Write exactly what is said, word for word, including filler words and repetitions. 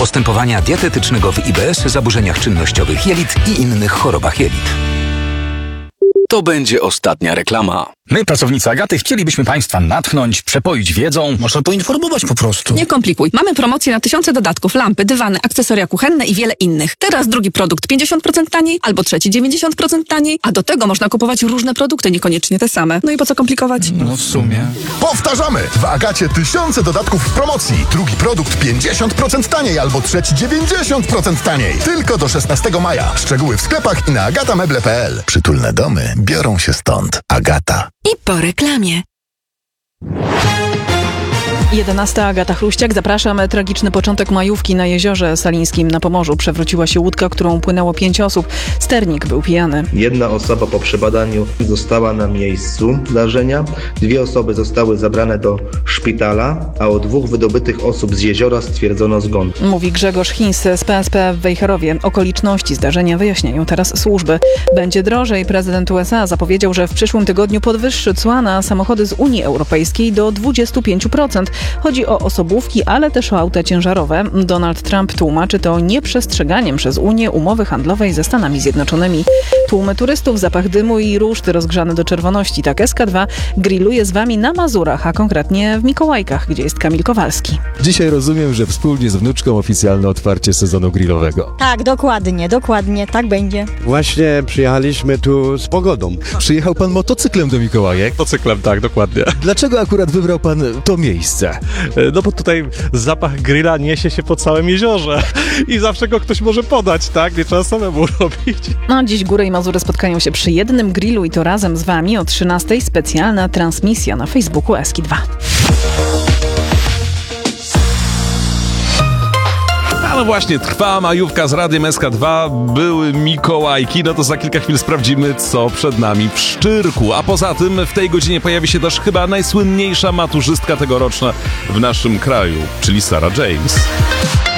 postępowania dietetycznego w I B S, zaburzeniach czynnościowych jelit i innych chorobach jelit. To będzie ostatnia reklama. My, pracownicy Agaty, chcielibyśmy Państwa natchnąć, przepoić wiedzą. Można poinformować po prostu. Nie komplikuj. Mamy promocję na tysiące dodatków, lampy, dywany, akcesoria kuchenne i wiele innych. Teraz drugi produkt pięćdziesiąt procent taniej, albo trzeci dziewięćdziesiąt procent taniej, a do tego można kupować różne produkty, niekoniecznie te same. No i po co komplikować? No w sumie. Powtarzamy! W Agacie tysiące dodatków w promocji. Drugi produkt pięćdziesiąt procent taniej, albo trzeci dziewięćdziesiąt procent taniej. Tylko do szesnastego maja. Szczegóły w sklepach i na agatamebel kropka p l. Przytulne domy biorą się stąd. Agata. I po reklamie. jedenasta Agata Chruściak. Zapraszam. Tragiczny początek majówki na Jeziorze Salińskim na Pomorzu. Przewróciła się łódka, którą płynęło pięć osób. Sternik był pijany. Jedna osoba po przebadaniu została na miejscu zdarzenia. Dwie osoby zostały zabrane do szpitala, a u dwóch wydobytych osób z jeziora stwierdzono zgon. Mówi Grzegorz Hinz z P S P w Wejherowie. Okoliczności zdarzenia wyjaśniają teraz służby. Będzie drożej. Prezydent U S A zapowiedział, że w przyszłym tygodniu podwyższy cła na samochody z Unii Europejskiej do dwadzieścia pięć procent. Chodzi o osobówki, ale też o auta ciężarowe. Donald Trump tłumaczy to nieprzestrzeganiem przez Unię umowy handlowej ze Stanami Zjednoczonymi. Tłumy turystów, zapach dymu i ruszt rozgrzany do czerwoności. Tak S K dwa grilluje z Wami na Mazurach, a konkretnie w Mikołajkach, gdzie jest Kamil Kowalski. Dzisiaj rozumiem, że wspólnie z wnuczką oficjalne otwarcie sezonu grillowego. Tak, dokładnie, dokładnie, tak będzie. Właśnie przyjechaliśmy tu z pogodą. Przyjechał pan motocyklem do Mikołajek? Motocyklem, tak, dokładnie. Dlaczego akurat wybrał pan to miejsce? No bo tutaj zapach grilla niesie się po całym jeziorze i zawsze go ktoś może podać, tak? Nie trzeba samemu robić. No, dziś Góry i Mazury spotkają się przy jednym grillu i to razem z Wami o trzynastej. Specjalna transmisja na Facebooku S K dwa. No właśnie, trwa majówka z Radiem S K dwa, były Mikołajki, no to za kilka chwil sprawdzimy, co przed nami w Szczyrku. A poza tym w tej godzinie pojawi się też chyba najsłynniejsza maturzystka tegoroczna w naszym kraju, czyli Sarah James.